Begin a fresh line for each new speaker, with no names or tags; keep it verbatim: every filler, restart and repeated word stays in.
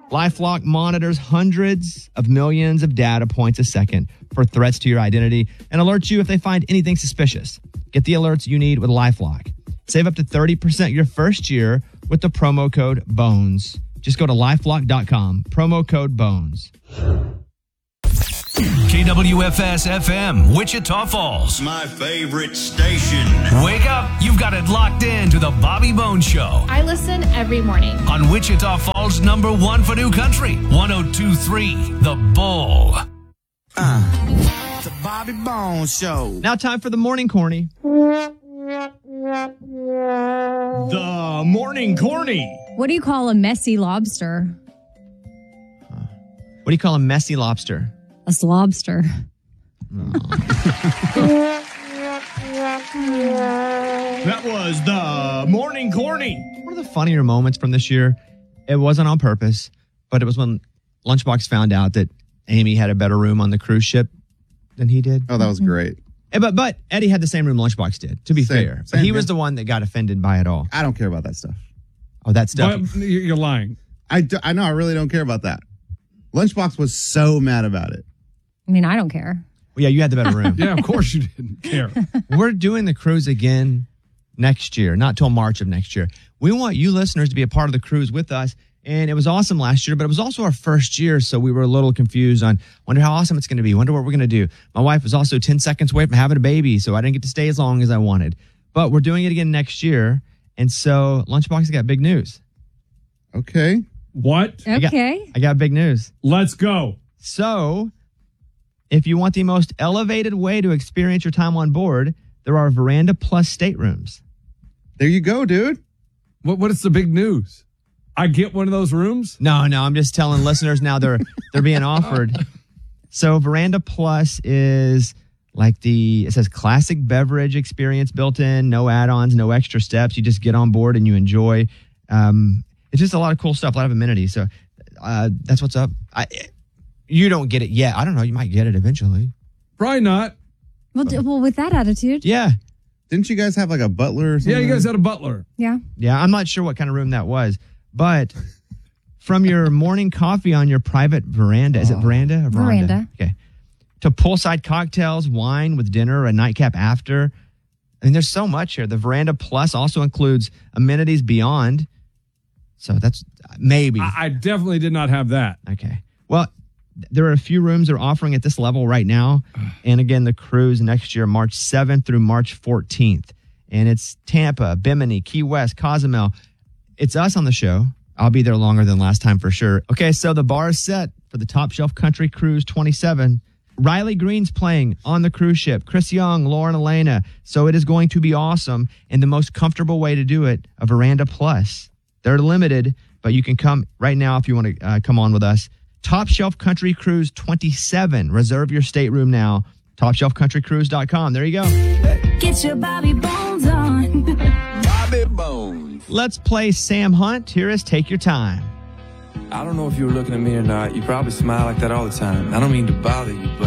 LifeLock monitors hundreds of millions of data points a second for threats to your identity and alerts you if they find anything suspicious. Get the alerts you need with LifeLock. Save up to thirty percent your first year with the promo code BONES. Just go to LifeLock dot com, promo code BONES.
K W F S F M, Wichita Falls.
My favorite station.
Wake up. You've got it locked in to the Bobby Bones Show.
I listen every morning.
On Wichita Falls, number one for new country. one oh two point three, The Bull.
Uh, the Bobby Bones Show.
Now time for the morning corny. The morning corny.
What do you call a messy lobster?
What do you call a messy lobster?
A slobster.
That was the morning corny. One of the funnier moments from this year, it wasn't on purpose, but it was when Lunchbox found out that Amy had a better room on the cruise ship than he did.
Oh, that was great.
And, but but Eddie had the same room Lunchbox did, to be
Same,
fair. But
same,
he was
yeah.
the one that got offended by it all.
I don't care about that stuff.
Oh, that stuff.
But you're lying.
I, do, I know. I really don't care about that. Lunchbox was so mad about it.
I mean, I don't care.
Well, yeah, you had the better room.
Yeah, of course you didn't care.
We're doing the cruise again next year, not till March of next year. We want you listeners to be a part of the cruise with us. And it was awesome last year, but it was also our first year, so we were a little confused on, wonder how awesome it's going to be, wonder what we're going to do. My wife was also ten seconds away from having a baby, so I didn't get to stay as long as I wanted. But we're doing it again next year, and so Lunchbox has got big news.
Okay.
What?
I got,
Okay.
I got big news.
Let's go.
So, if you want the most elevated way to experience your time on board, there are Veranda Plus staterooms.
There you go, dude.
What? What is the big news? I get one of those rooms?
No, no, I'm just telling listeners now they're they're being offered. So Veranda Plus is like the, it says classic beverage experience built in, no add-ons, no extra steps. You just get on board and you enjoy. Um, it's just a lot of cool stuff, a lot of amenities. So uh, that's what's up. I, you don't get it yet. I don't know. You might get it eventually.
Probably not.
Well, d- well, with that attitude.
Yeah.
Didn't you guys have like a butler or something?
Yeah, you guys had a butler.
Yeah.
Yeah, I'm not sure what kind of room that was. But from your morning coffee on your private veranda, is it veranda or veranda?
Veranda.
Okay. To poolside cocktails, wine with dinner, a nightcap after. I mean, there's so much here. The Veranda Plus also includes amenities beyond. So that's maybe.
I, I definitely did not have that.
Okay. Well, there are a few rooms they're offering at this level right now. And again, the cruise next year, March seventh through March fourteenth. And it's Tampa, Bimini, Key West, Cozumel. It's us on the show. I'll be there longer than last time for sure. Okay, so the bar is set for the Top Shelf Country Cruise twenty-seven. Riley Green's playing on the cruise ship. Chris Young, Lauren Elena. So it is going to be awesome. And the most comfortable way to do it, a Veranda Plus. They're limited, but you can come right now if you want to uh, come on with us. Top Shelf Country Cruise twenty-seven. Reserve your stateroom now. top shelf country cruise dot com. There you go.
Get your Bobby Bones on.
Bobby Bones.
Let's play Sam Hunt. Here is Take Your Time.
I don't know if you were looking at me or not. You probably smile like that all the time. I don't mean to bother you, but